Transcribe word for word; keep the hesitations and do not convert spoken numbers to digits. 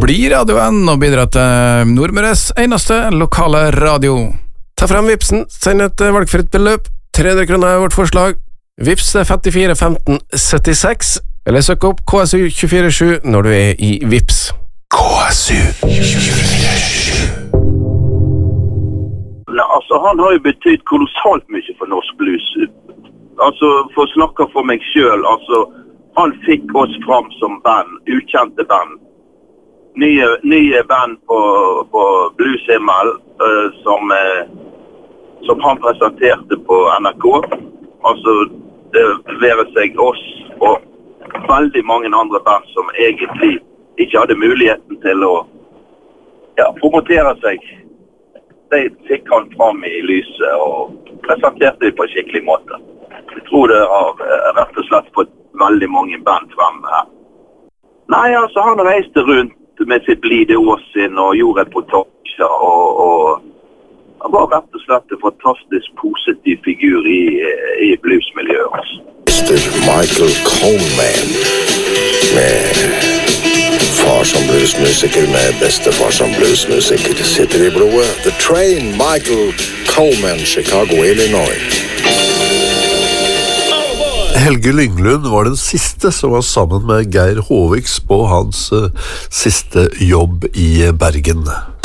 bli radioen og bidra til Nordmøres eneste lokale radio. Ta frem Vipsen, send et valgfritt beløp, tre hundre kroner er vårt forslag. Vips femtifire femten syttiseks, eller søk opp K S U to fire sju når du er i Vips. K S U to fire sju. Altså, han har jo betydd kolossalt mye for norsk blues. Altså, for å snakke for meg selv, altså, han fikk oss fram som band, ukjente band. Nye, nye band på, på Blueshimmel, uh, som, uh, som han presenterte på N R K. Altså, det være seg oss og veldig mange andre band som egentlig ikke hadde muligheten til å ja, promotere seg. De fikk han fram i lyset og presenterte det på en skikkelig måte. Jeg tror det har rett og slett fått veldig mange band frem her. Nei, altså han reiste rundt med sitt blide åsinn og gjorde reportasjer og, og han var rett og slett en fantastisk positiv figur i, i bluesmiljøet. Altså. mister Michael Coleman med far som bluesmusiker med bestefar som bluesmusiker sitter i blodet. The Train, Michael Coleman, Chicago, Illinois. Helge Lynglund var den siste som var sammen med Geir Håviks på hans uh, siste jobb i Bergen.